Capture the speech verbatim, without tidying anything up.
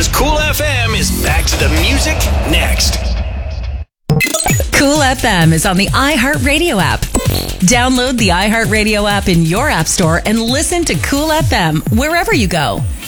because Cool F M is back to the music next. Cool F M is on the iHeartRadio app. Download the iHeartRadio app in your app store and listen to Cool F M wherever you go.